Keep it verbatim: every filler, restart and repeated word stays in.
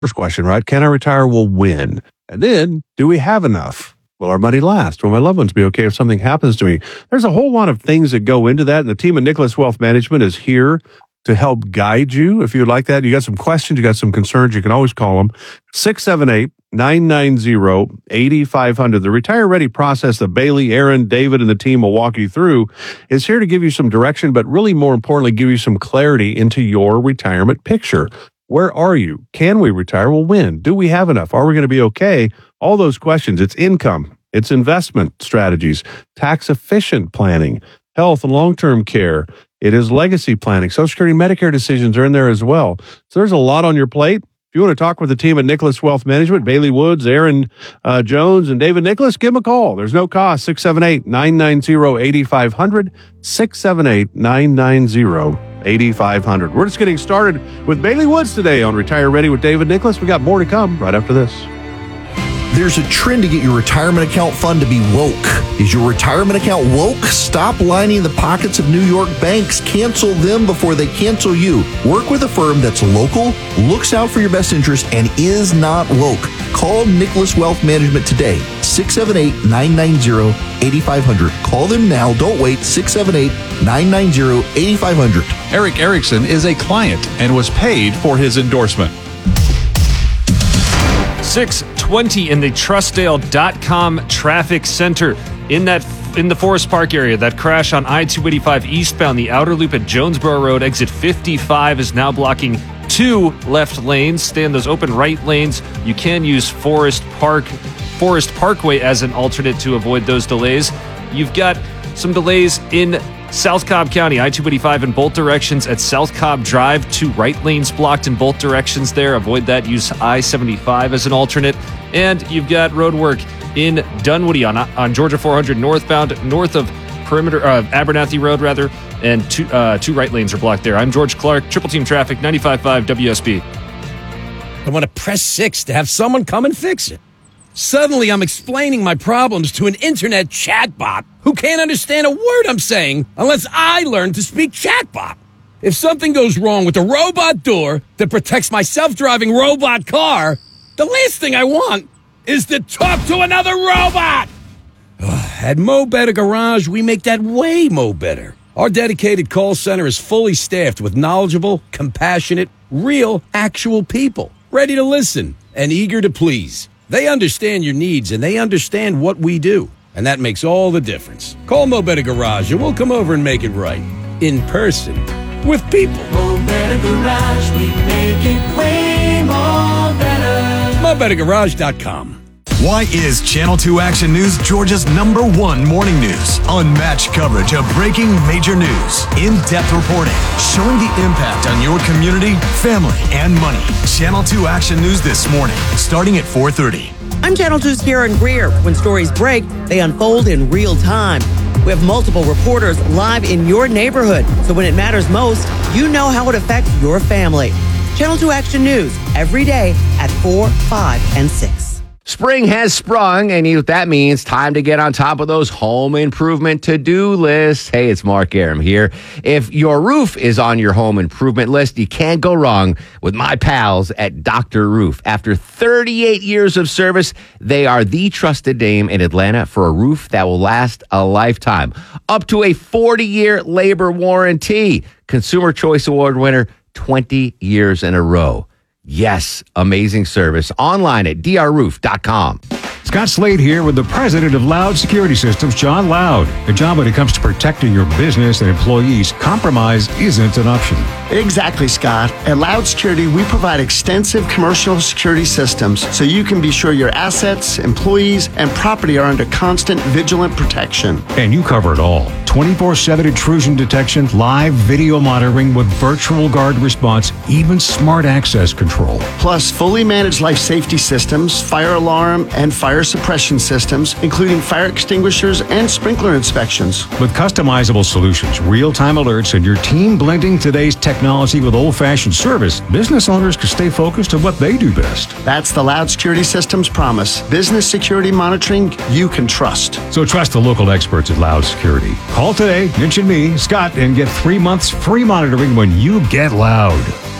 First question, right? Can I retire? Will win. And then, do we have enough? Will our money last? Will my loved ones be okay if something happens to me? There's a whole lot of things that go into that, and the team at Nicholas Wealth Management is here to help guide you. If you would like that, you got some questions, you got some concerns, you can always call them. six seven eight, nine nine zero, eight five zero zero. The Retire Ready process that Bailey, Aaron, David, and the team will walk you through is here to give you some direction, but really more importantly, give you some clarity into your retirement picture. Where are you? Can we retire? Well, when? Do we have enough? Are we going to be okay? All those questions. It's income. It's investment strategies, tax efficient planning, health and long-term care. It is legacy planning. Social Security, Medicare decisions are in there as well. So there's a lot on your plate. If you want to talk with the team at Nicholas Wealth Management, Bailey Woods, Aaron uh, Jones, and David Nicholas, give them a call. There's no cost. six seven eight, nine nine zero, eight five zero zero. six seven eight, nine nine zero, eight five zero zero. We're just getting started with Bailey Woods today on Retire Ready with David Nicholas. We got more to come right after this. There's a trend to get your retirement account fund to be woke. Is your retirement account woke? Stop lining the pockets of New York banks. Cancel them before they cancel you. Work with a firm that's local, looks out for your best interest, and is not woke. Call Nicholas Wealth Management today. six seven eight, nine nine zero, eight five zero zero. Call them now. Don't wait. six seven eight, nine nine zero, eight five zero zero. Eric Erickson is a client and was paid for his endorsement. six twenty in the Trustdale dot com traffic center in that in the Forest Park area. That crash on I two eighty-five eastbound, the outer loop at Jonesboro Road, exit fifty-five is now blocking two left lanes. Stay in those open right lanes. You can use Forest Park, Forest Parkway as an alternate to avoid those delays. You've got some delays in South Cobb County, I two eighty-five in both directions at South Cobb Drive. Two right lanes blocked in both directions there. Avoid that. Use I seventy-five as an alternate. And you've got road work in Dunwoody on, on Georgia four hundred northbound, north of Perimeter, uh, Abernathy Road, rather. And two, uh, two right lanes are blocked there. I'm George Clark, Triple Team Traffic, ninety-five point five W S B. I want to press six to have someone come and fix it. Suddenly, I'm explaining my problems to an internet chatbot who can't understand a word I'm saying unless I learn to speak chatbot. If something goes wrong with the robot door that protects my self-driving robot car, the last thing I want is to talk to another robot. At Mo Better Garage, we make that way mo better. Our dedicated call center is fully staffed with knowledgeable, compassionate, real, actual people, ready to listen and eager to please. They understand your needs, and they understand what we do. And that makes all the difference. Call Mo Better Garage, and we'll come over and make it right. In person. With people. Mo Better Garage, we make it way more better. Mo Better Garage dot com. Why is Channel two Action News Georgia's number one morning news? Unmatched coverage of breaking major news. In-depth reporting, showing the impact on your community, family, and money. Channel two Action News this morning, starting at four thirty. I'm Channel two's Karen Greer. When stories break, they unfold in real time. We have multiple reporters live in your neighborhood, so when it matters most, you know how it affects your family. Channel two Action News, every day at four, five, and six. Spring has sprung, and you know what that means. Time to get on top of those home improvement to-do lists. Hey, it's Mark Aram here. If your roof is on your home improvement list, you can't go wrong with my pals at Doctor Roof. After thirty-eight years of service, they are the trusted name in Atlanta for a roof that will last a lifetime. Up to a forty-year labor warranty. Consumer Choice Award winner, twenty years in a row. Yes, amazing service. Online at D R roof dot com. Scott Slade here with the president of Loud Security Systems, John Loud. And John, when it comes to protecting your business and employees, compromise isn't an option. Exactly, Scott. At Loud Security, we provide extensive commercial security systems so you can be sure your assets, employees, and property are under constant vigilant protection. And you cover it all. twenty-four seven intrusion detection, live video monitoring with virtual guard response, even smart access control. Plus, fully managed life safety systems, fire alarm, and fire suppression systems, including fire extinguishers and sprinkler inspections. With customizable solutions, real-time alerts, and your team blending today's technology with old-fashioned service, business owners can stay focused on what they do best. That's the Loud Security Systems promise. Business security monitoring you can trust. So trust the local experts at Loud Security. Call today, mention me, Scott, and get three months free monitoring when you get loud.